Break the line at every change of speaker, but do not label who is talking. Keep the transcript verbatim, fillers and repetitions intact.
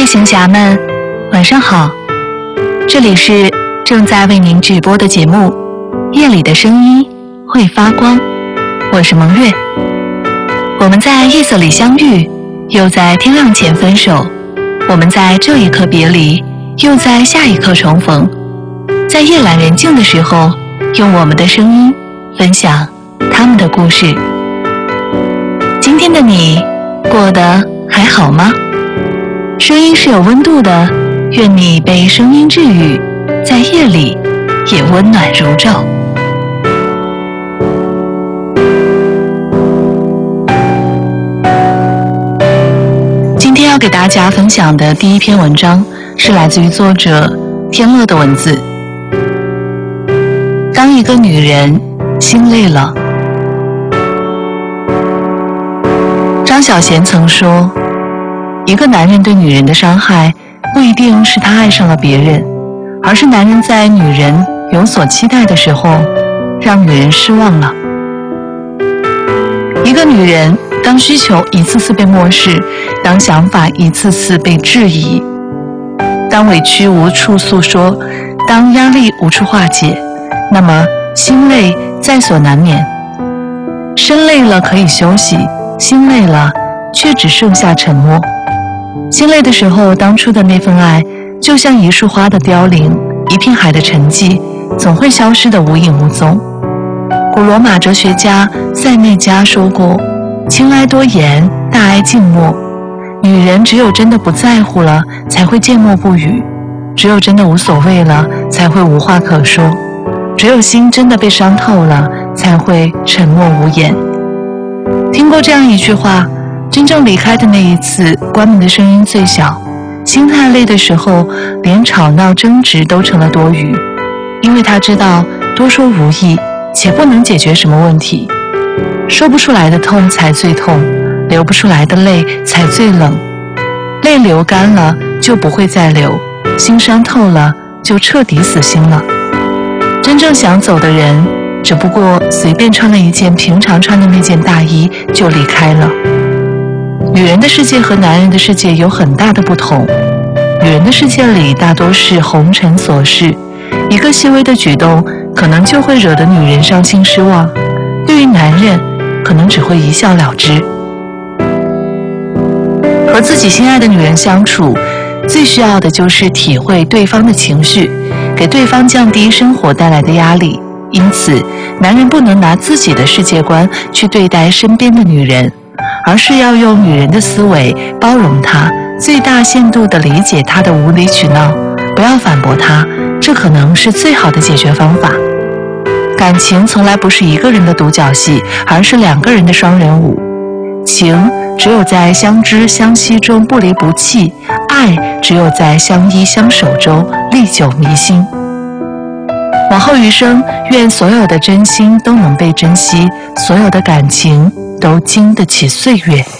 行侠们，晚上好，这里是正在为您直播的节目《夜里的声音会发光》，我是蒙月。我们在夜色里相遇，又在天亮前分手，我们在这一刻别离，又在下一刻重逢。在夜阑人静的时候，用我们的声音分享他们的故事。今天的你过得还好吗？声音是有温度的，愿你被声音治愈，在夜里也温暖如昼。今天要给大家分享的第一篇文章是来自于作者天乐的文字。当一个女人心累了。张小娴曾说，一个男人对女人的伤害不一定是他爱上了别人，而是男人在女人有所期待的时候让女人失望了。一个女人当需求一次次被漠视，当想法一次次被质疑，当委屈无处诉说，当压力无处化解，那么心累在所难免。身累了可以休息，心累了却只剩下沉默。心累的时候，当初的那份爱就像一束花的凋零，一片海的沉寂，总会消失得无影无踪。古罗马哲学家塞内加说过，轻哀多言，大哀静默。女人只有真的不在乎了，才会缄默不语；只有真的无所谓了，才会无话可说；只有心真的被伤透了，才会沉默无言。听过这样一句话，真正离开的那一次，关门的声音最小。心太累的时候，连吵闹争执都成了多余，因为他知道多说无益，且不能解决什么问题。说不出来的痛才最痛，流不出来的泪才最冷。泪流干了就不会再流，心伤透了就彻底死心了。真正想走的人，只不过随便穿了一件平常穿的那件大衣就离开了。女人的世界和男人的世界有很大的不同。女人的世界里大多是红尘琐事，一个细微的举动可能就会惹得女人伤心失望，对于男人可能只会一笑了之。和自己心爱的女人相处，最需要的就是体会对方的情绪，给对方降低生活带来的压力。因此，男人不能拿自己的世界观去对待身边的女人，而是要用女人的思维包容她，最大限度地理解她的无理取闹，不要反驳她，这可能是最好的解决方法。感情从来不是一个人的独角戏，而是两个人的双人舞。情只有在相知相惜中不离不弃，爱只有在相依相守中历久弥新。往后余生，愿所有的真心都能被珍惜，所有的感情都经得起岁月。